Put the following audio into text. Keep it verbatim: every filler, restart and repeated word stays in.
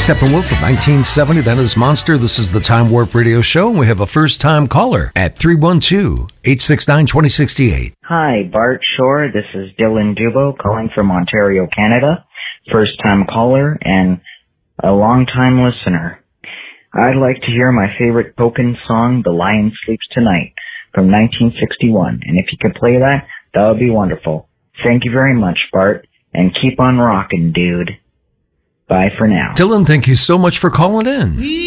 Steppenwolf from nineteen seventy. That is Monster. This is the Time Warp Radio Show, and we have a first-time caller at three one two, eight six nine, two zero six eight. Hi, Bart Shore. This is Dylan Dubo calling from Ontario, Canada. First-time caller and a long-time listener. I'd like to hear my favorite Pokin song, The Lion Sleeps Tonight, from nineteen sixty-one. And if you could play that, that would be wonderful. Thank you very much, Bart, and keep on rocking, dude. Bye for now. Dylan, thank you so much for calling in.